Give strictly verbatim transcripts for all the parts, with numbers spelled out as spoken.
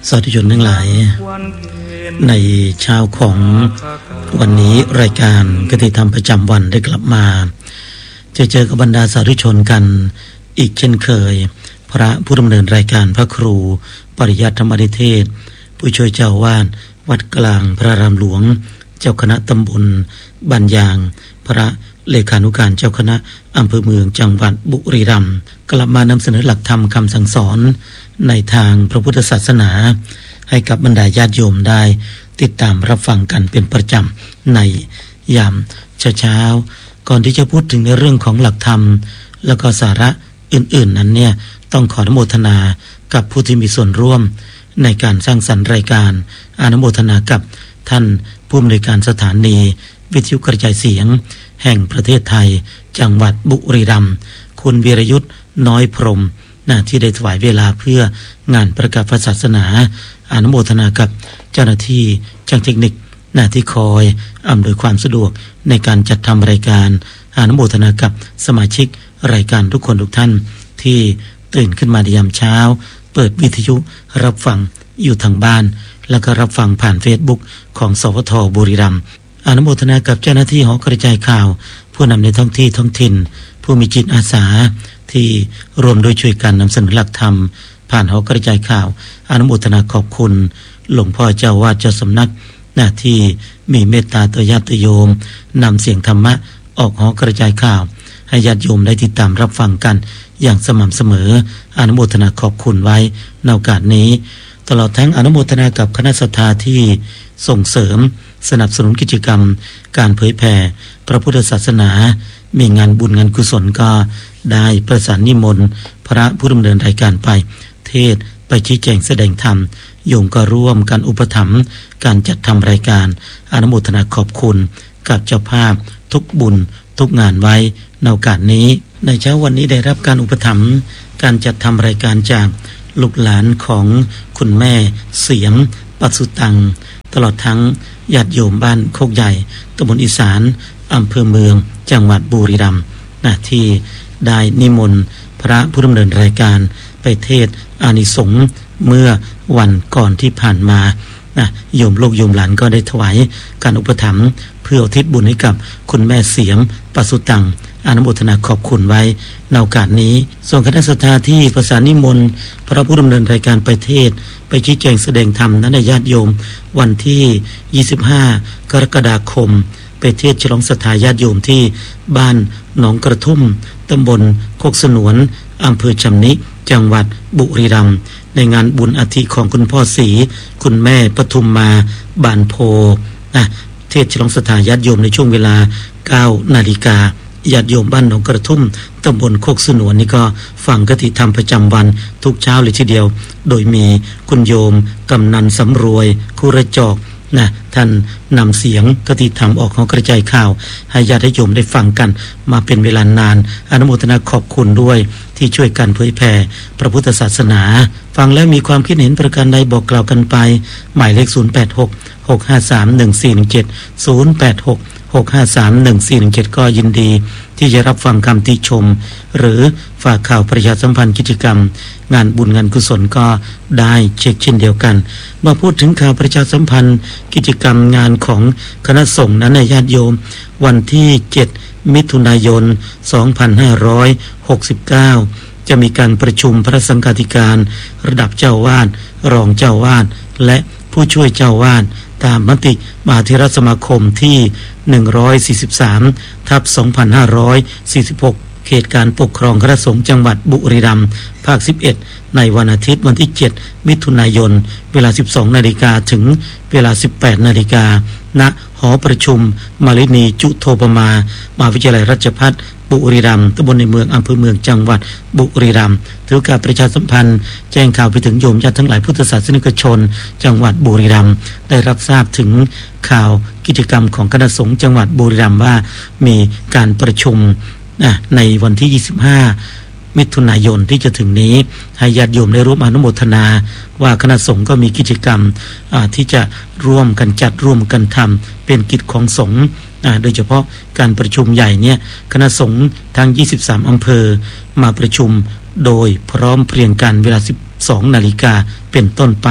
สาธุชนทั้งหลายในเช้าของวันนี้รายการคติธรรมประจำวันได้กลับมาจะเจอกับบรรดาสาธุชนกันอีกเช่นเคยพระผู้ดำเนินรายการพระครูปริยัติธรรมนิเทศผู้ช่วยเจ้าวาดวัดกลางพระรามหลวงเจ้าคณะตำบลบ้านยางพระเลขานุการเจ้าคณะอำเภอเมืองจังหวัดบุรีรัมย์กลับมานำเสนอหลักธรรมคำสั่งสอนในทางพระพุทธศาสนาให้กับบรรดาญาติโยมได้ติดตามรับฟังกันเป็นประจำในยามเช้าๆก่อนที่จะพูดถึงในเรื่องของหลักธรรมแล้วก็สาระอื่นๆนั้นเนี่ยต้องขออนุโมทนากับผู้ที่มีส่วนร่วมในการสร้างสรรค์รายการอนุโมทนากับท่านผู้อำนวยการสถานีวิทยุกระจายเสียงแห่งประเทศไทยจังหวัดบุรีรัมย์คุณวีรยุทธน้อยพรหมนะที่ได้ถวายเวลาเพื่องานประกาศศาสนาอนุโมทนากับเจ้าหน้าที่ช่างเทคนิคนะที่คอยอำนวยความสะดวกในการจัดทำรายการอนุโมทนากับสมาชิกรายการทุกคนทุกท่านที่ตื่นขึ้นมาในยามเช้าเปิดวิทยุรับฟังอยู่ทางบ้านแล้วก็รับฟังผ่าน Facebook ของสวทบุรีรัมย์อนุโมทนากับเจ้าหน้าที่หอกระจายข่าวผู้นำในท้องที่ท้องถิ่นผู้มีจิตอาสาที่รวมโดยช่วยกันนำเสนอหลักธรรมผ่านหอกระจายข่าวอนุโมทนาขอบคุณหลวงพ่อเจ้าวาดเจ้าสำนักหน้าที่มีเมตตาต่อญาติโยมนำเสียงธรรมะออกหอกระจายข่าวให้ญาติโยมได้ติดตามรับฟังกันอย่างสม่ำเสมออนุโมทนาขอบคุณไว้ในโอกาสนี้ตลอดทั้งอนุโมทนากับคณะศรัทธาที่ส่งเสริมสนับสนุนกิจกรรมการเผยแผ่พระพุทธศาสนามีงานบุญงานกุศลก็ได้ประสานนิมนต์พระผู้ดำเนินรายการไปเทศไปชี้แจงแสดงธรรมโยมก็ร่วมกันอุปถัมภ์การจัดทำรายการอนุโมทนาขอบคุณกับเจ้าภาพทุกบุญทุกงานไว้ในโอกาสนี้ในเช้าวันนี้ได้รับการอุปถัมภ์การจัดทำรายการจากลูกหลานของคุณแม่เสียมปัสสุตังตลอดทั้งญาติโยมบ้านโคกใหญ่ตำบลอีสานอำเภอเมืองจังหวัดบุรีรัมย์นะที่ได้นิมนต์พระผู้ดำเนินรายการไปเทศน์อานิสงส์เมื่อวันก่อนที่ผ่านมานะโยมลูกโยมหลานก็ได้ถวายการอุปถัมภ์เพื่ออุทิศบุญให้กับคุณแม่เสียมปัสสุตังอนุโมทนาขอบคุณไว้ในโอกาสนี้ส่วนคณะศรัทธาที่ประสานนิมนต์พระผู้ดำเนินรายการไปเทศน์ไปชี้แจงแสดงธรรมนั้นในญาติโยมวันที่ยี่สิบห้ากรกฎาคมไปเทศน์ฉลองศรัทธาญาติโยมที่บ้านหนองกระทุ่มตำบลโคกสนวนอำเภอชำนิจังหวัดบุรีรัมย์ในงานบุญอาทิของคุณพ่อศรีคุณแม่ปทุมมาบานโพนะเทศน์ฉลองศรัทธาญาติโยมในช่วงเวลา เก้านาฬิกาญาติโยมบ้านหนองกระทุ่มตำบลโคกสนวนนี่ก็ฟังคติธรรมประจำวันทุกเช้าเลยทีเดียวโดยมีคุณโยมกำนันสำรวยคุระจอกนะท่านนำเสียงคติธรรมออกของกระจายข่าวให้ญาติโยมได้ฟังกันมาเป็นเวลานานอนุโมทนาขอบคุณด้วยที่ช่วยกันเผยแผ่พระพุทธศาสนาฟังแล้วมีความคิดเห็นประการใดบอกกล่าวกันไปหมายเลขศูนย์ แปด หก หก ห้า สาม หนึ่ง สี่ หนึ่ง เจ็ด ศูนย์ แปด หก หก ห้า สาม หนึ่ง สี่ หนึ่ง เจ็ดก็ยินดีที่จะรับฟังคำติชมหรือฝากข่าวประชาสัมพันธ์กิจกรรมงานบุญงานกุศลก็ได้เช็คเช่นเดียวกันเมื่อพูดถึงข่าวประชาสัมพันธ์กิจกรรมงานของคณะสงฆ์นั้นในญาติโยมวันที่เจ็ดมิถุนายนสองพันห้าร้อยหกสิบเก้าจะมีการประชุมพระสังฆาธิการระดับเจ้าวาดรองเจ้าวาดและผู้ช่วยเจ้าวาดตามมติมหาเถรสมาคมที่หนึ่งร้อยสี่สิบสาม ทับ สองพันห้าร้อยสี่สิบหกเขตการปกครองคณะสงฆ์จังหวัดบุรีรัมย์ภาคสิบเอ็ดในวันอาทิตย์วันที่เจ็ดมิถุนายนเวลา สิบสองนาฬิกา ถึงเวลา สิบแปดนาฬิกา ณหอประชุมมาลินีจุโทปมามหาวิทยาลัยราชภัฏบุรีรัมย์ตำบลในเมืองอำเภอเมืองจังหวัดบุรีรัมย์ถือการประชาสัมพันธ์แจ้งข่าวไปถึงโยมญาติทั้งหลายพุทธศาสนิกชนจังหวัดบุรีรัมย์ได้รับทราบถึงข่าวกิจกรรมของคณะสงฆ์จังหวัดบุรีรัมย์ว่ามีการประชุมในวันที่ยี่สิบห้ามิถุนายนที่จะถึงนี้ให้ญาติโยมได้ร่วมอนุโมทนาว่าคณะสงฆ์ก็มีกิจกรรมที่จะร่วมกันจัดร่วมกันทำเป็นกิจของสงฆ์โดยเฉพาะการประชุมใหญ่เนี่ยคณะสงฆ์ทั้งยี่สิบสามอำเภอมาประชุมโดยพร้อมเพรียงกันเวลา สิบสองนาฬิกาเป็นต้นไป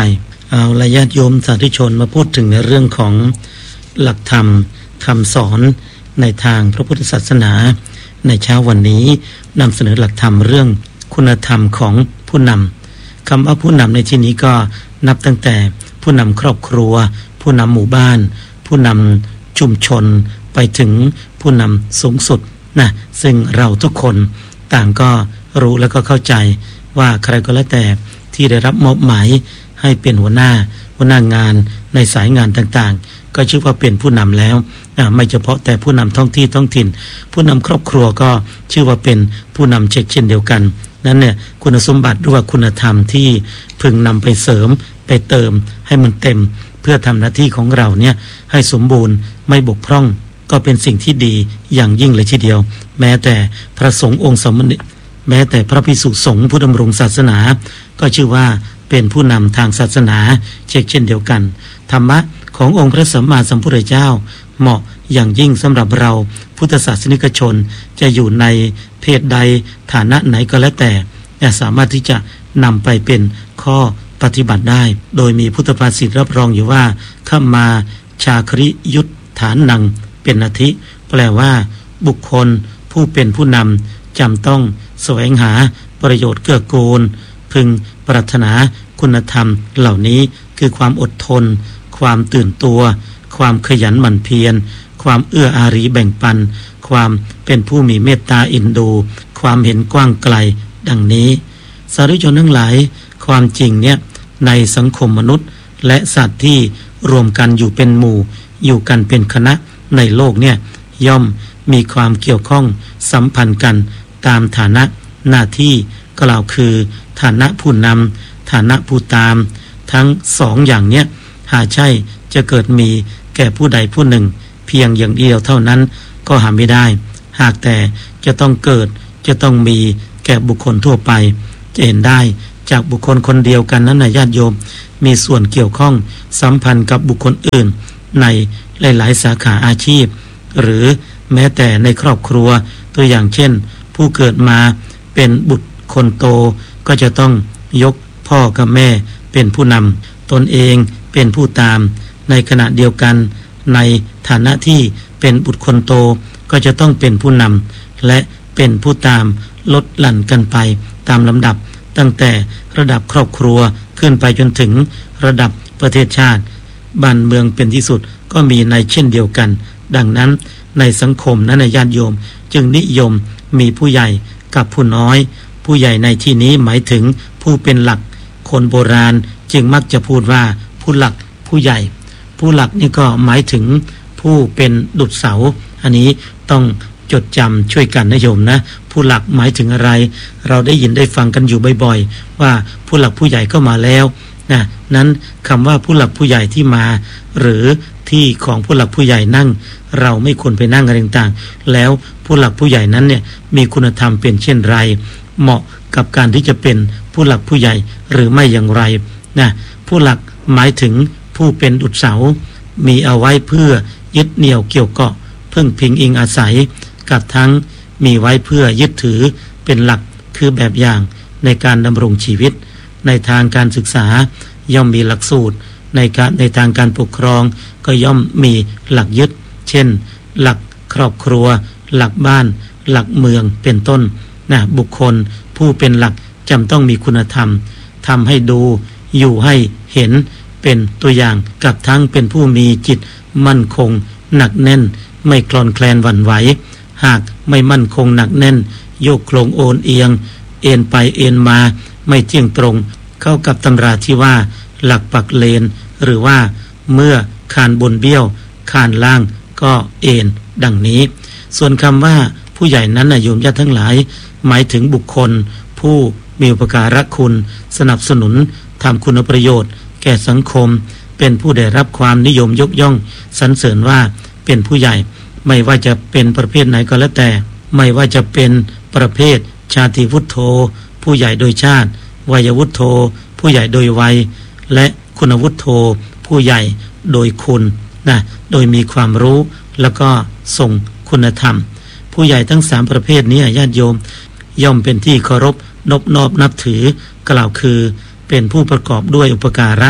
เอาละญาติโยมสาธุชนมาพูดถึงในเรื่องของหลักธรรมคำสอนในทางพระพุทธศาสนาในเช้าวันนี้นำเสนอหลักธรรมเรื่องคุณธรรมของผู้นำคำว่าผู้นำในที่นี้ก็นับตั้งแต่ผู้นำครอบครัวผู้นำหมู่บ้านผู้นำชุมชนไปถึงผู้นำสูงสุดนะซึ่งเราทุกคนต่างก็รู้และก็เข้าใจว่าใครก็แล้วแต่ที่ได้รับมอบหมายให้เป็นหัวหน้าหัวหน้างานในสายงานต่างๆก็ชื่อว่าเป็นผู้นำแล้วไม่เฉพาะแต่ผู้นำท้องที่ท้องถิ่นผู้นำครอบครัวก็ชื่อว่าเป็นผู้นำเช่นเดียวกันนั้นเนี่ยคุณสมบัติหรือว่าคุณธรรมที่พึงนำไปเสริมไปเติมให้มันเต็มเพื่อทำหน้าที่ของเราเนี่ยให้สมบูรณ์ไม่บกพร่องก็เป็นสิ่งที่ดีอย่างยิ่งเลยทีเดียวแม้แต่พระสงฆ์องค์สมเด็จแม้แต่พระภิกษุสงฆ์ผู้ดำรงศาสนาก็ชื่อว่าเป็นผู้นำทางศาสนาเช่นเช่นเดียวกันธรรมะขององค์พระสัมมาสัมพุทธเจ้าเหมาะอย่างยิ่งสำหรับเราพุทธศาสนิกชนจะอยู่ในเพศใดฐานะไหนก็แล้วแต่สามารถที่จะนำไปเป็นข้อปฏิบัติได้โดยมีพุทธภาษิตรับรองอยู่ว่าข้ามาชาคริยุทธานังเป็นอาทิแปลว่าบุคคลผู้เป็นผู้นำจำต้องแสวงหาประโยชน์เกื้อกูลพึงปรารถนาคุณธรรมเหล่านี้คือความอดทนความตื่นตัวความขยันหมั่นเพียรความเอื้ออารีแบ่งปันความเป็นผู้มีเมตตาเอ็นดูความเห็นกว้างไกลดังนี้สาธุชนทั้งหลายความจริงเนี่ยในสังคมมนุษย์และสัตว์ที่รวมกันอยู่เป็นหมู่อยู่กันเป็นคณะในโลกเนี่ยย่อมมีความเกี่ยวข้องสัมพันธ์กันตามฐานะหน้าที่กล่าวคือฐานะผู้นำฐานะผู้ตามทั้งสองอย่างเนี้ยหาใช่จะเกิดมีแก่ผู้ใดผู้หนึ่งเพียงอย่างเดียวเท่านั้นก็หาไม่ได้หากแต่จะต้องเกิดจะต้องมีแก่บุคคลทั่วไปจะเห็นได้จากบุคคลคนเดียวกันนั้นนะญาติโยมมีส่วนเกี่ยวข้องสัมพันธ์กับบุคคลอื่นในหลายๆสาขาอาชีพหรือแม้แต่ในครอบครัวตัวอย่างเช่นผู้เกิดมาเป็นบุตรคนโตก็จะต้องยกพ่อกับแม่เป็นผู้นำตนเองเป็นผู้ตามในขณะเดียวกันในฐานะที่เป็นบุตรคนโตก็จะต้องเป็นผู้นำและเป็นผู้ตามลดหลั่นกันไปตามลำดับตั้งแต่ระดับครอบครัวขึ้นไปจนถึงระดับประเทศชาติบ้านเมืองเป็นที่สุดก็มีในเช่นเดียวกันดังนั้นในสังคมนั้นญาติโยมจึงนิยมมีผู้ใหญ่กับผู้น้อยผู้ใหญ่ในที่นี้หมายถึงผู้เป็นหลักคนโบราณจึงมักจะพูดว่าผู้หลักผู้ใหญ่ผู้หลักนี่ก็หมายถึงผู้เป็นดุจเสาอันนี้ต้องจดจำช่วยกันนะโยมนะผู้หลักหมายถึงอะไรเราได้ยินได้ฟังกันอยู่บ่อยๆว่าผู้หลักผู้ใหญ่ก็มาแล้วนะนั้นคำว่าผู้หลักผู้ใหญ่ที่มาหรือที่ของผู้หลักผู้ใหญ่นั่งเราไม่ควรไปนั่งอะไรต่างๆแล้วผู้หลักผู้ใหญ่นั้นเนี่ยมีคุณธรรมเป็นเช่นไรเหมาะกับการที่จะเป็นผู้หลักผู้ใหญ่หรือไม่อย่างไรนะผู้หลักหมายถึงผู้เป็นดุจเสามีเอาไว้เพื่อยึดเหนี่ยวเกี่ยวเกาะพึ่งพิงอิงอาศัยกับทั้งมีไว้เพื่อยึดถือเป็นหลักคือแบบอย่างในการดำรงชีวิตในทางการศึกษาย่อมมีหลักสูตรในการในทางการปกครองก็ย่อมมีหลักยึดเช่นหลักครอบครัวหลักบ้านหลักเมืองเป็นต้นนะบุคคลผู้เป็นหลักจำต้องมีคุณธรรมทำให้ดูอยู่ให้เห็นเป็นตัวอย่างกับทั้งเป็นผู้มีจิตมั่นคงหนักแน่นไม่คลอนแคลนหวั่นไหวหากไม่มั่นคงหนักแน่นโยกโคลงโอนเอียงเอ็นไปเอ็นมาไม่เที่ยงตรงเข้ากับตำราที่ว่าหลักปักเลนหรือว่าเมื่อคานบนเบี้ยวคานล่างก็เอ็นดังนี้ส่วนคำว่าผู้ใหญ่นั้นนะโยมญาติทั้งหลายหมายถึงบุคคลผู้มีอุปการะคุณสนับสนุนทำคุณประโยชน์แก่สังคมเป็นผู้ได้รับความนิยมยกย่องสรรเสริญว่าเป็นผู้ใหญ่ไม่ว่าจะเป็นประเภทไหนก็แล้วแต่ไม่ว่าจะเป็นประเภทชาติวุฒโธผู้ใหญ่โดยชาติวัยวุฒโธผู้ใหญ่โดยวัยและคุณวุฒโธผู้ใหญ่โดยคุณนะโดยมีความรู้แล้วก็ทรงคุณธรรมผู้ใหญ่ทั้งสามประเภทนี้ญาติโยมย่อมเป็นที่เคารพนบนอบนับถือกล่าวคือเป็นผู้ประกอบด้วยอุปการะ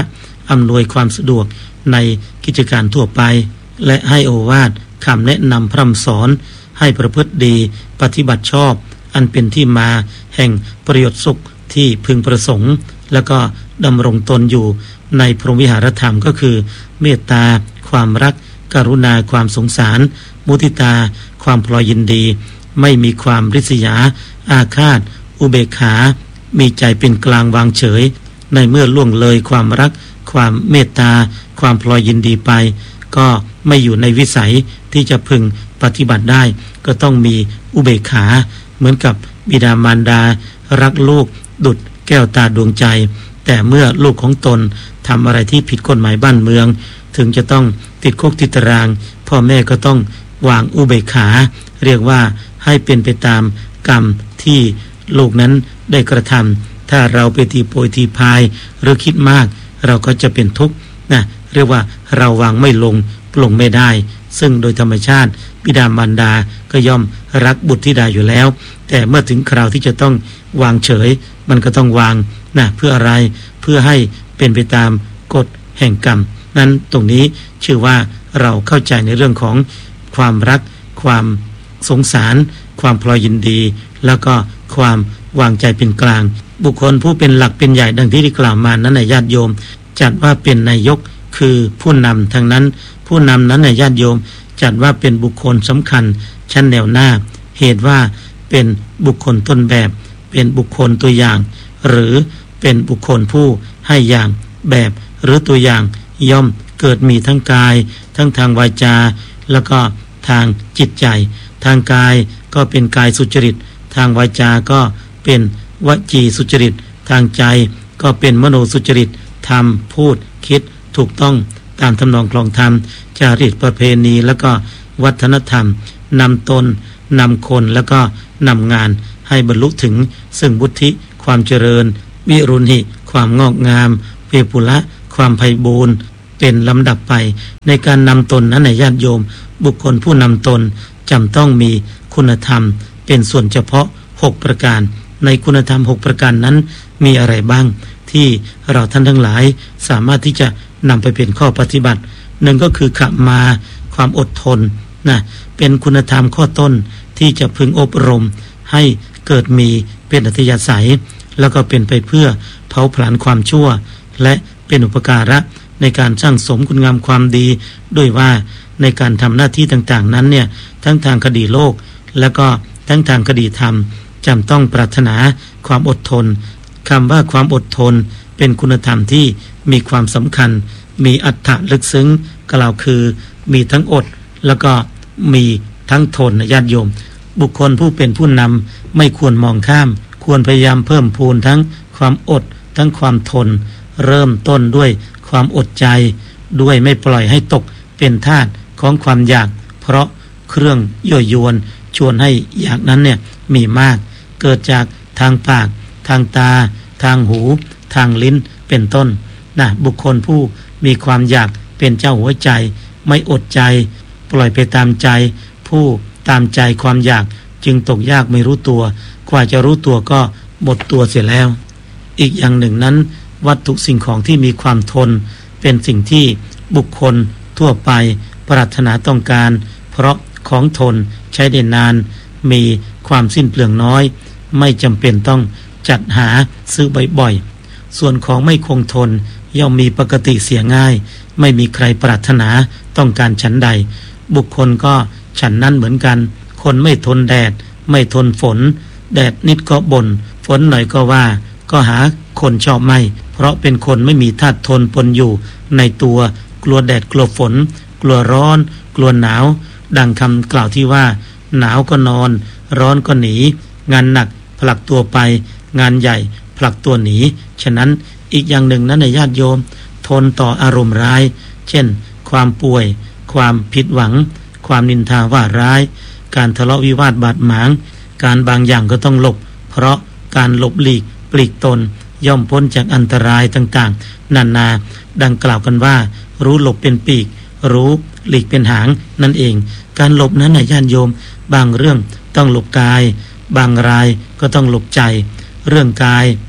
อำนวยความสะดวกในกิจการทั่วไปและให้โอวาทคำแนะนำพร่ำสอนให้ประพฤติดีปฏิบัติชอบอันเป็นที่มาแห่งประโยชน์สุขที่พึงประสงค์แล้วก็ดำรงตนอยู่ในพรหมวิหารธรรมก็คือเมตตาความรักกรุณาความสงสารมุทิตาความพลอยยินดีไม่มีความริษยาอาฆาตอุเบกขามีใจเป็นกลางวางเฉยในเมื่อล่วงเลยความรักความเมตตาความพลอยยินดีไปก็ไม่อยู่ในวิสัยที่จะพึงปฏิบัติได้ก็ต้องมีอุเบกขาเหมือนกับบิดามารดารักลูกดุจแก้วตาดวงใจแต่เมื่อลูกของตนทำอะไรที่ผิดกฎหมายบ้านเมืองถึงจะต้องติดคุกติดตารางพ่อแม่ก็ต้องวางอุเบกขาเรียกว่าให้เป็นไปตามกรรมที่ลูกนั้นได้กระทำถ้าเราไปตีโพยตีพายหรือคิดมากเราก็จะเป็นทุกข์นะเรียกว่าเราวางไม่ลงปลงไม่ได้ซึ่งโดยธรรมชาติบิดามารดาก็ย่อมรักบุตรธิดาอยู่แล้วแต่เมื่อถึงคราวที่จะต้องวางเฉยมันก็ต้องวางนะเพื่ออะไรเพื่อให้เป็นไปตามกฎแห่งกรรมนั้นตรงนี้ชื่อว่าเราเข้าใจในเรื่องของความรักความสงสารความพลอยยินดีแล้วก็ความวางใจเป็นกลางบุคคลผู้เป็นหลักเป็นใหญ่ดังที่ได้กล่าวมานั้นในญาติโยมจัดว่าเป็นนายกคือผู้นำทั้งนั้นผู้นำนั้นในญาติโยมจัดว่าเป็นบุคคลสำคัญชั้นแนวหน้าเหตุว่าเป็นบุคคลต้นแบบเป็นบุคคลตัวอย่างหรือเป็นบุคคลผู้ให้อย่างแบบหรือตัวอย่างย่อมเกิดมีทั้งกายทั้งทางวาจาแล้วก็ทางจิตใจทางกายก็เป็นกายสุจริตทางวาจาก็เป็นวจีสุจริตทางใจก็เป็นมโนสุจริตทำพูดคิดถูกต้องตามทำนองคลองธรรมจารีตประเพณีแล้วก็วัฒนธรรมนำตนนำคนแล้วก็นำงานให้บรรลุถึงซึ่งบุธิความเจริญวิรุณหิความงอกงามเวปุละความไพบูรณ์เป็นลำดับไปในการนำตนนั้นในญาติโยมบุคคลผู้นำตนจำต้องมีคุณธรรมเป็นส่วนเฉพาะหกประการในคุณธรรมหกประการนั้นมีอะไรบ้างที่เราท่านทั้งหลายสามารถที่จะนำไปเป็นข้อปฏิบัติหนึ่งก็คือขมาความอดทนนะเป็นคุณธรรมข้อต้นที่จะพึงอบรมให้เกิดมีเป็นอัธยาศัยแล้วก็เป็นไปเพื่อเผาผลาญความชั่วและเป็นอุปการะในการสร้างสมคุณงามความดีด้วยว่าในการทำหน้าที่ต่างๆนั้นเนี่ยทั้งทางคดีโลกแล้วก็ทั้งทางคดีธรรมจำต้องปรารถนาความอดทนคำว่าความอดทนเป็นคุณธรรมที่มีความสำคัญมีอรรถะลึกซึ้งกล่าวคือมีทั้งอดแล้วก็มีทั้งทนญาติโยมบุคคลผู้เป็นผู้นำไม่ควรมองข้ามควรพยายามเพิ่มพูนทั้งความอดทั้งความทนเริ่มต้นด้วยความอดใจด้วยไม่ปล่อยให้ตกเป็นทาสของความอยากเพราะเครื่องยั่วยวนชวนให้อยากนั้นเนี่ยมีมากเกิดจากทางปากทางตาทางหูทางลิ้นเป็นต้นนะบุคคลผู้มีความอยากเป็นเจ้าหัวใจไม่อดใจปล่อยไปตามใจผู้ตามใจความอยากจึงตกยากไม่รู้ตัวกว่าจะรู้ตัวก็หมดตัวเสียแล้วอีกอย่างหนึ่งนั้นวัตถุสิ่งของที่มีความทนเป็นสิ่งที่บุคคลทั่วไปปรารถนาต้องการเพราะของทนใช้ได้นานมีความสิ้นเปลืองน้อยไม่จำเป็นต้องจัดหาซื้อบ่อยๆส่วนของไม่คงทนย่อมมีปกติเสียง่ายไม่มีใครปรารถนาต้องการฉันใดบุคคลก็ฉันนั้นเหมือนกันคนไม่ทนแดดไม่ทนฝนแดดนิดก็บ่นฝนหน่อยก็ว่าก็หาคนชอบไม่เพราะเป็นคนไม่มีธาตุทนปนอยู่ในตัวกลัวแดดกลัวฝนกลัวร้อนกลัวหนาวดังคำกล่าวที่ว่าหนาวก็นอนร้อนก็หนีงานหนักผลักตัวไปงานใหญ่ผลักตัวหนีฉะนั้นอีกอย่างหนึ่งนั้นในญาติโยมทนต่ออารมณ์ร้ายเช่นความป่วยความผิดหวังความนินทาว่าร้ายการทะเลาะวิวาทบาดหมางการบางอย่างก็ต้องหลบเพราะการหลบหลีกปลีกตนย่อมพ้นจากอันตรายต่างๆนานาดังกล่าวกันว่ารู้หลบเป็นปีกรู้หลีกเป็นหางนั่นเองการหลบนั้นในญาติโยมบางเรื่องต้องหลบกายบางรายก็ต้องหลบใจเรื่องกาย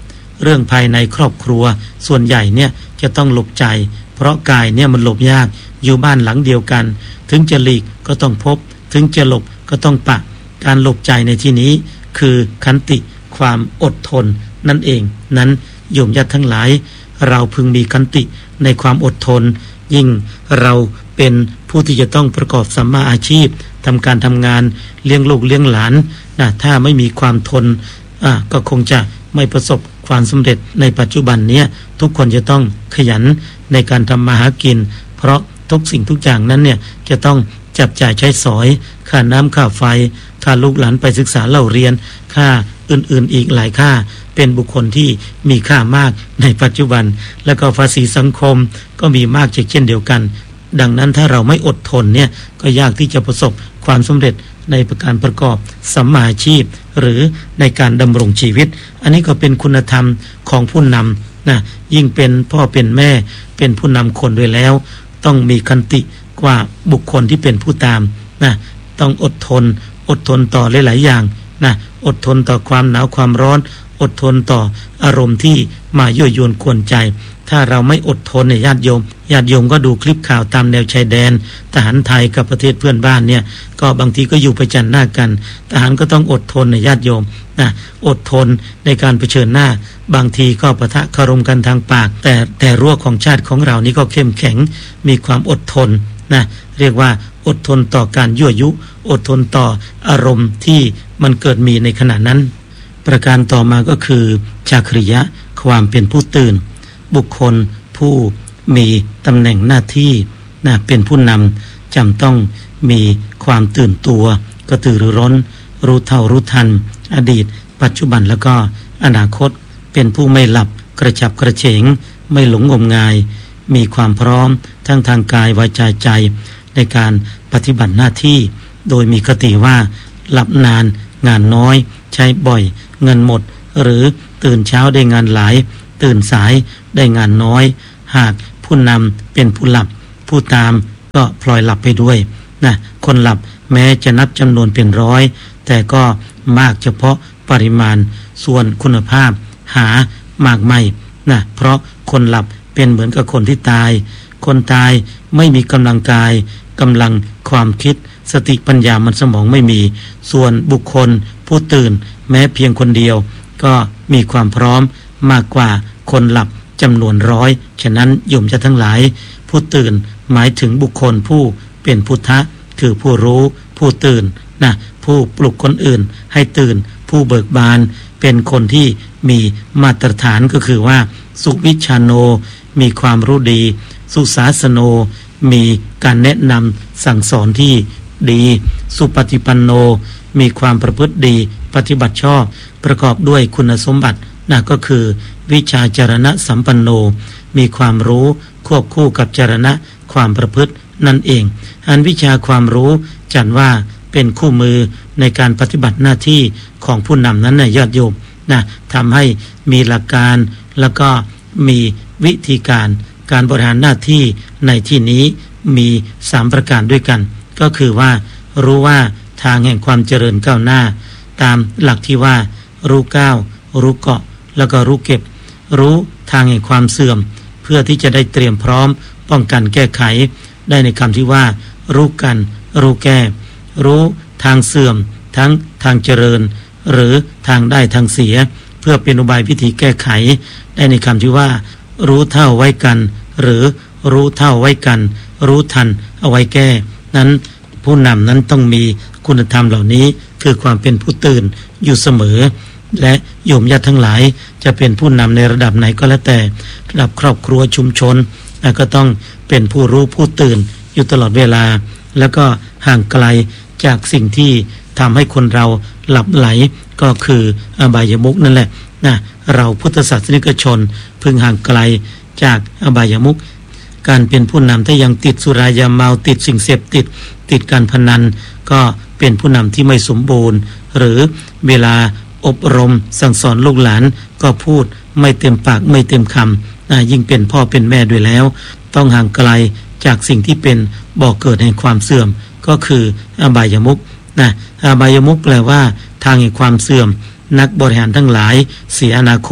เรื่องภายในครอบครัวส่วนใหญ่เนี่ยจะต้องหลบใจเพราะกายเนี่ยมันหลบยากอยู่บ้านหลังเดียวกันถึงจะหลีกก็ต้องพบถึงจะหลบก็ต้องปะการหลบใจในที่นี้คือขันติความอดทนนั่นเองนั้นโยมญาติทั้งหลายเราพึงมีขันติในความอดทนยิ่งเราเป็นผู้ที่จะต้องประกอบสัมมาอาชีพทำการทำงานเลี้ยงลูกเลี้ยงหลานนะถ้าไม่มีความทนอ่ะก็คงจะไม่ประสบความสำเร็จในปัจจุบันนี้ทุกคนจะต้องขยันในการทำมาหากินเพราะทุกสิ่งทุกอย่างนั้นเนี่ยจะต้องจับจ่ายใช้สอยค่าน้ำค่าไฟค่าลูกหลานไปศึกษาเล่าเรียนค่าอื่นๆอีกหลายค่าเป็นบุคคลที่มีค่ามากในปัจจุบันแล้วก็ภาษีสังคมก็มีมากเช่นเดียวกันดังนั้นถ้าเราไม่อดทนเนี่ยก็ยากที่จะประสบความสำเร็จในการประกอบสัมมาอาชีพหรือในการดำรงชีวิตอันนี้ก็เป็นคุณธรรมของผู้นำนะยิ่งเป็นพ่อเป็นแม่เป็นผู้นำคนด้วยแล้วต้องมีขันติกว่าบุคคลที่เป็นผู้ตามนะต้องอดทนอดทนต่อหลายๆอย่างนะอดทนต่อความหนาวความร้อนอดทนต่ออารมณ์ที่มายั่วยวนกวนใจถ้าเราไม่อดทนเนี่ยญาติโยมญาติโยมก็ดูคลิปข่าวตามแนวชายแดนทหารไทยกับประเทศเพื่อนบ้านเนี่ยก็บางทีก็อยู่ประจันหน้ากันทหารก็ต้องอดทนในญาติโยมนะอดทนในการเผชิญหน้าบางทีก็ปะทะคารมกันทางปากแต่แต่รั้วของชาติของเรานี่ก็เข้มแข็งมีความอดทนนะเรียกว่าอดทนต่อการยั่วยุอดทนต่ออารมณ์ที่มันเกิดมีในขณะนั้นประการต่อมาก็คือจาคริยะความเป็นผู้ตื่นบุคคลผู้มีตำแหน่งหน้าที่นะเป็นผู้นำจำต้องมีความตื่นตัวกระตือรือร้นรู้เท่ารู้ทันอดีตปัจจุบันแล้วก็อนาคตเป็นผู้ไม่หลับกระฉับกระเฉงไม่หลงงมงายมีความพร้อมทั้งทางกายวาจาใจในการปฏิบัติหน้าที่โดยมีคติว่าหลับนานงานน้อยใช้บ่อยเงินหมดหรือตื่นเช้าได้งานหลายตื่นสายได้งานน้อยหากผู้นำเป็นผู้หลับผู้ตามก็พลอยหลับไปด้วยนะคนหลับแม้จะนับจำนวนเป็นร้อยแต่ก็มากเฉพาะปริมาณส่วนคุณภาพหามากไม่นะเพราะคนหลับเป็นเหมือนกับคนที่ตายคนตายไม่มีกำลังกายกำลังความคิดสติปัญญามันสมองไม่มีส่วนบุคคลผู้ตื่นแม้เพียงคนเดียวก็มีความพร้อมมากกว่าคนหลับจำนวนร้อยฉะนั้นโยมจะทั้งหลายผู้ตื่นหมายถึงบุคคลผู้เป็นพุทธะคือผู้รู้ผู้ตื่นนะผู้ปลุกคนอื่นให้ตื่นผู้เบิกบานเป็นคนที่มีมาตรฐานก็คือว่าสุวิชชาโนมีความรู้ดีสุสาสโนมีการแนะนำสั่งสอนที่ดีสุปฏิปันโนมีความประพฤติดีปฏิบัติชอบประกอบด้วยคุณสมบัตินะก็คือวิชาจรณะสัมปันโนมีความรู้ควบคู่กับจรณะความประพฤตินั่นเองอันวิชาความรู้จัดว่าเป็นคู่มือในการปฏิบัติหน้าที่ของผู้นำนั้นนะยอดโยมนะทำให้มีหลักการแล้วก็มีวิธีการการบริหารหน้าที่ในที่นี้มีสามประการด้วยกันก็คือว่ารู้ว่าทางแห่งความเจริญก้าวหน้าตามหลักที่ว่ารู้ก้าวรู้เกาะแล้วก็รู้เก็บรู้ทางแห่งความเสื่อมเพื่อที่จะได้เตรียมพร้อมป้องกันแก้ไขได้ในคำที่ว่ารู้กันรู้แก้รู้ทางเสื่อมทั้งทางเจริญหรือทางได้ทางเสียเพื่อเป็นอุบายวิธีแก้ไขได้ในคำที่ว่ารู้เท่าไว้กันหรือรู้เท่าไว้กันรู้ทันเอาไว้แก้นั้นผู้นำนั้นต้องมีคุณธรรมเหล่านี้คือความเป็นผู้ตื่นอยู่เสมอและโยมญาติทั้งหลายจะเป็นผู้นำในระดับไหนก็แล้วแต่ระดับครอบครัวชุมชนแล้วก็ต้องเป็นผู้รู้ผู้ตื่นอยู่ตลอดเวลาแล้วก็ห่างไกลจากสิ่งที่ทำให้คนเราหลับไหลก็คืออบายมุขนั่นแหละนะเราพุทธศาสนิกชนพึงห่างไกลจากอบายมุขการเป็นผู้นำถ้ายังติดสุรายาเมาติดสิ่งเสพติดติดการพนันก็เป็นผู้นำที่ไม่สมบูรณ์หรือเวลาอบรมสั่งสอนลูกหลานก็พูดไม่เต็มปากไม่เต็มคำนะยิ่งเป็นพ่อเป็นแม่ด้วยแล้วต้องห่างไกลจากสิ่งที่เป็นบ่อกเกิดแห่งความเสื่อมก็คืออบายมุขนะอบายมุขแปลว่าทางแห่งความเสื่อมนักบริหารทั้งหลายเสียอนาคตเพ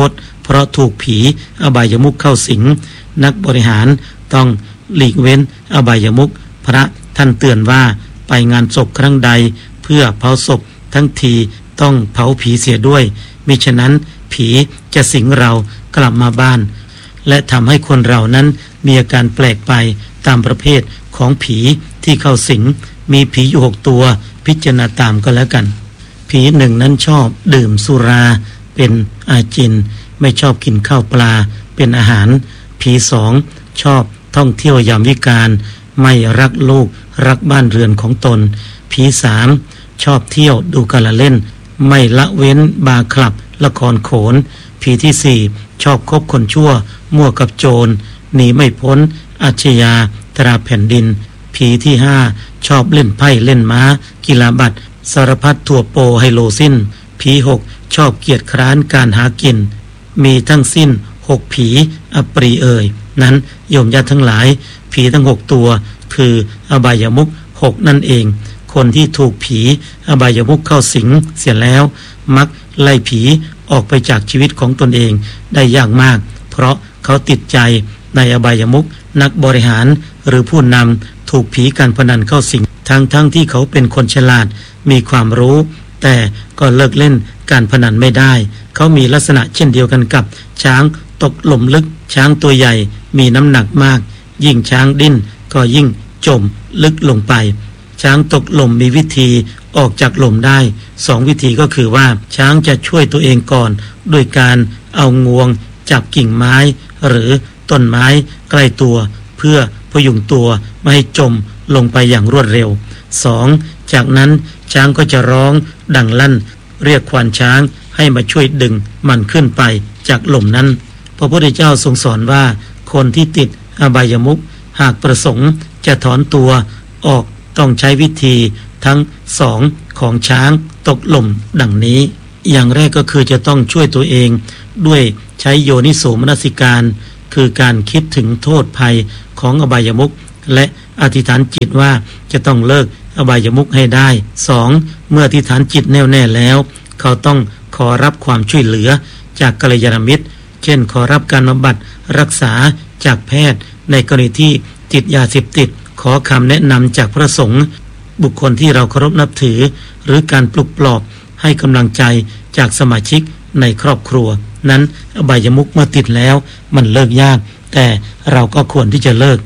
เพราะถูกผีอบายมุขเข้าสิงนักบริหารต้องหลีกเว้นอบายมุขพระท่านเตือนว่าไปงานศพครั้งใดเพื่อเผาศพทั้งทีต้องเผาผีเสียด้วยมิฉะนั้นผีจะสิงเรากลับมาบ้านและทำให้คนเรานั้นมีอาการแปลกไปตามประเภทของผีที่เข้าสิงมีผีอยู่หกตัวพิจารณาตามก็แล้วกันผีหนึ่งนั้นชอบดื่มสุราเป็นอาจินไม่ชอบกินข้าวปลาเป็นอาหารผีสองชอบท่องเที่ยวยามวิกาลไม่รักลูกรักบ้านเรือนของตนผีสามชอบเที่ยวดูการละเล่นไม่ละเว้นบาร์คลับละครโขนผีที่สี่ชอบคบคนชั่วมั่วกับโจรหนีไม่พ้นอาชญาตราแผ่นดินผีที่ห้าชอบเล่นไพ่เล่นม้ากีฬาบัตรสารพัดทั่วโปไฮโลสิ้นผีหกชอบเกียจคร้านการหากินมีทั้งสิ้นหกผีอปรีเอ่ยนั้นโยมญาติทั้งหลายผีทั้งหกตัวคืออบายมุขหกนั่นเองคนที่ถูกผีอบายมุขเข้าสิงเสียแล้วมักไล่ผีออกไปจากชีวิตของตนเองได้ยากมากเพราะเขาติดใจในอบายมุขนักบริหารหรือผู้นำถูกผีการพนันเข้าสิงทั้งทั้งที่เขาเป็นคนฉลาดมีความรู้แต่ก็เลิกเล่นการพนันไม่ได้เขามีลักษณะเช่นเดียวกันกับช้างตกหล่มลึกช้างตัวใหญ่มีน้ำหนักมากยิ่งช้างดิ้นก็ยิ่งจมลึกลงไปช้างตกหล่มมีวิธีออกจากหล่มได้สองวิธีก็คือว่าช้างจะช่วยตัวเองก่อนด้วยการเอางวงจับกิ่งไม้หรือต้นไม้ใกล้ตัวเพื่อพยุงตัวไม่ให้จมลงไปอย่างรวดเร็วสองจากนั้นช้างก็จะร้องดังลั่นเรียกควานช้างให้มาช่วยดึงมันขึ้นไปจากหล่มนั้นพระพุทธเจ้าทรงสอนว่าคนที่ติดอบายมุขหากประสงค์จะถอนตัวออกต้องใช้วิธีทั้งสองของช้างตกหล่มดังนี้อย่างแรกก็คือจะต้องช่วยตัวเองด้วยใช้โยนิโสมนสิการคือการคิดถึงโทษภัยของอบายมุขและอธิษฐานจิตว่าจะต้องเลิกอบายมุขให้ได้สองเมื่ออธิษฐานจิตแน่วแน่แล้วเขาต้องขอรับความช่วยเหลือจากกัลยาณมิตรเช่นขอรับการบำบัดรักษาจากแพทย์ในกรณีที่ติดยาเสพติดขอคำแนะนำจากพระสงฆ์บุคคลที่เราเคารพนับถือหรือการปลุกปลอบให้กำลังใจจากสมาชิกในครอบครัวนั้นอบายมุขเมื่อติดแล้วมันเลิกยากแต่เราก็ควรที่จะเลิก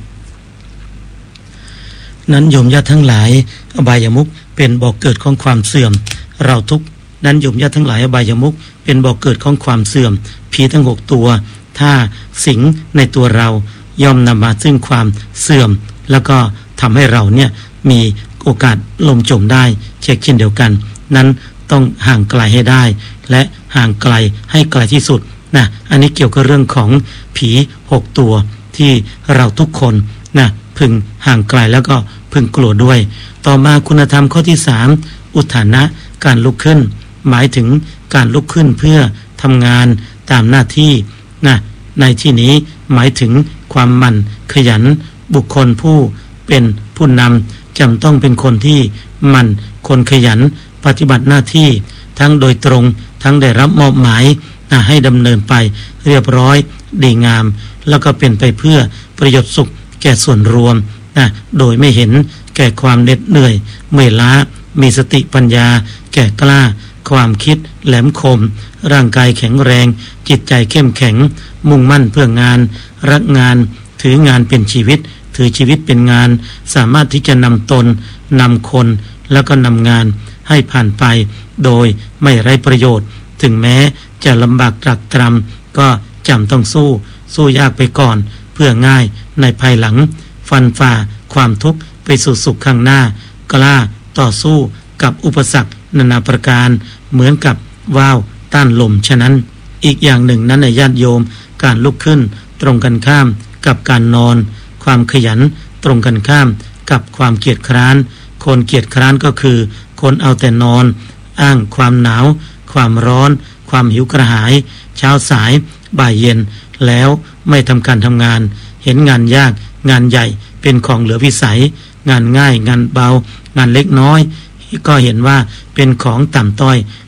นั้นโยมญาติทั้งหลายอบายมุขเป็นบ่อกเกิดของความเสื่อมเราทุกนั้นโยมญาติทั้งหลายอบายมุขเป็นบ่อกเกิดของความเสื่อมผีทั้งหกตัวถ้าสิงในตัวเราย่อมนำมาซึ่งความเสื่อมแล้วก็ทำให้เราเนี่ยมีโอกาสล่มจมได้เช่นเดียวกันนั้นต้องห่างไกลให้ได้และห่างไกลให้ไกลที่สุดนะอันนี้เกี่ยวกับเรื่องของผีหกตัวที่เราทุกคนนะพึงห่างไกลแล้วก็พึงกลัวด้วยต่อมาคุณธรรมข้อที่สามอุทานะการลุกขึ้นหมายถึงการลุกขึ้นเพื่อทำงานตามหน้าที่นะในที่นี้หมายถึงความหมั่นขยันบุคคลผู้เป็นผู้นำจำต้องเป็นคนที่หมั่นคนขยันปฏิบัติหน้าที่ทั้งโดยตรงทั้งได้รับมอบหมายนะให้ดำเนินไปเรียบร้อยดีงามแล้วก็เป็นไปเพื่อประโยชน์สุขแก่ส่วนรวมนะโดยไม่เห็นแก่ความเหน็ดเหนื่อยเมื่อยล้ามีสติปัญญาแก่กล้าความคิดแหลมคมร่างกายแข็งแรงจิตใจเข้มแข็งมุ่งมั่นเพื่องานรักงานถืองานเป็นชีวิตถือชีวิตเป็นงานสามารถที่จะนำตนนำคนแล้วก็นำงานให้ผ่านไปโดยไม่ไร้ประโยชน์ถึงแม้จะลำบากตรักตรำก็จำต้องสู้สู้ยากไปก่อนเพื่อง่ายในภายหลังฟันฝ่าความทุกข์ไปสู่สุขข้างหน้ากล้าต่อสู้กับอุปสรรคนานาประการเหมือนกับว่าวต้านลมฉะนั้นอีกอย่างหนึ่งนั้นในญาติโยมการลุกขึ้นตรงกันข้ามกับการนอนความขยันตรงกันข้ามกับความเกียจคร้านคนเกียจคร้านก็คือคนเอาแต่นอนอ้างความหนาวความร้อนความหิวกระหายเช้าสายบ่ายเย็นแล้วไม่ทำการทำงานเห็นงานยากงานใหญ่เป็นของเหลือวิสัยงานง่ายงานเบางานเล็กน้อยก็เห็นว่าเป็นของต่ำต้อย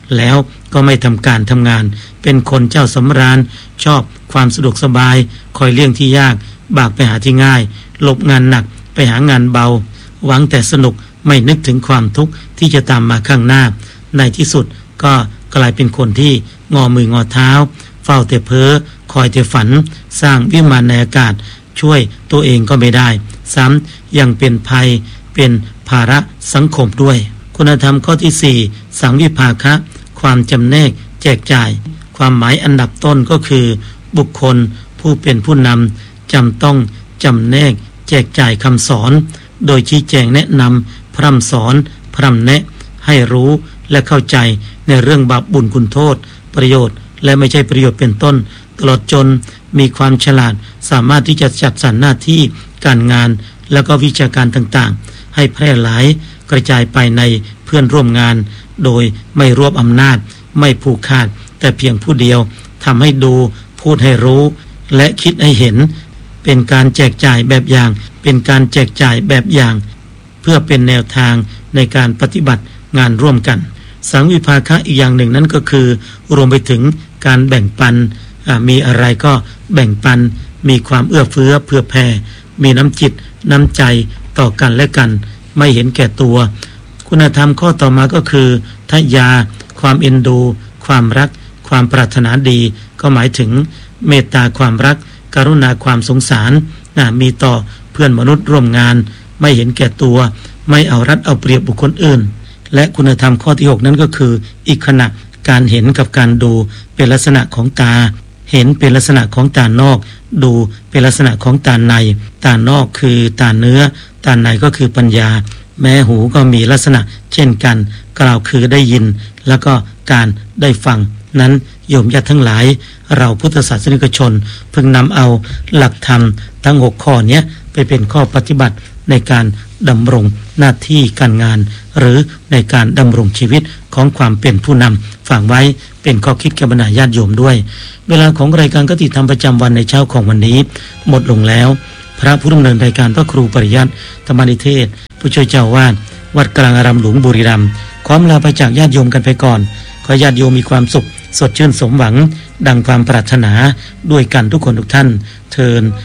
แล้วก็ไม่ทำการทำงานเป็นคนเจ้าสำราญชอบความสะดวกสบายคอยเลี่ยงที่ยากบากไปหาที่ง่ายหลบงานหนักไปหางานเบาหวังแต่สนุกไม่นึกถึงความทุกข์ที่จะตามมาข้างหน้าในที่สุดก็กลายเป็นคนที่งอมืองอเท้าเฝ้าแต่เพ้อคอยแต่ฝันสร้างวิมานในอากาศช่วยตัวเองก็ไม่ได้ซ้ำยังเป็นภัยเป็นภาระสังคมด้วยคุณธรรมข้อที่สี่สังวิภาคะความจำแนกแจกจ่ายความหมายอันดับต้นก็คือบุคคลผู้เป็นผู้นำจำต้องจำแนกแจกจ่ายคำสอนโดยชี้แจงแนะนำพร่ำสอนพร่ำแนะให้รู้และเข้าใจในเรื่องบาปบุญคุณโทษประโยชน์และไม่ใช่ประโยชน์เป็นต้นตลอดจนมีความฉลาดสามารถที่จะจัดสรรหน้าที่การงานแล้วก็วิชาการต่างๆให้แพร่หลายกระจายไปในเพื่อนร่วมงานโดยไม่รวบอำนาจไม่ผูกขาดแต่เพียงผู้เดียวทำให้ดูพูดให้รู้และคิดให้เห็นเป็นการแจกจ่ายแบบอย่างเป็นการแจกจ่ายแบบอย่างเพื่อเป็นแนวทางในการปฏิบัติงานร่วมกันสังวิภาคะอีกอย่างหนึ่งนั้นก็คือรวมไปถึงการแบ่งปันมีอะไรก็แบ่งปันมีความเอื้อเฟื้อเผื่อแผ่มีน้ำจิตน้ำใจต่อกันและกันไม่เห็นแก่ตัวคุณธรรมข้อต่อมาก็คือทยาความเอ็นดูความรักความปรารถนาดีก็หมายถึงเมตตาความรักกรุณาความสงสารนะมีต่อเพื่อนมนุษย์ร่วมงานไม่เห็นแก่ตัวไม่เอารัดเอาเปรียบบุคคลอื่นและคุณธรรมข้อที่หกนั้นก็คืออีกขณะการเห็นกับการดูเป็นลักษณะของตาเห็นเป็นลักษณะของตานอกดูเป็นลักษณะของตาในตานอกคือตาเนื้อตาในก็คือปัญญาแม้หูก็มีลักษณะเช่นกันกล่าวคือได้ยินแล้วก็การได้ฟังนั้นโยมญาติทั้งหลายเราพุทธศาสนิกชนพึงนำเอาหลักธรรมทั้งหกข้อนี้ไปเป็นข้อปฏิบัติในการดำรงหน้าที่การงานหรือในการดำรงชีวิตของความเป็นผู้นำฝากไว้เป็นข้อคิดแก่บรรดาญาติโยมด้วยเวลาของรายการคติธรรมประจำวันในเช้าของวันนี้หมดลงแล้วพระผู้ดำเนินรายการพระครูปริยัติธรรมนิเทศผู้ช่วยเจ้าวาดวัดกลางอารามหลวงบุรีรัมย์ขอลาไปจากญาติโยมกันไปก่อนขอญาติโยมมีความสุขสดชื่นสมหวังดังความปรารถนาด้วยกันทุกคนทุกท่านเทิน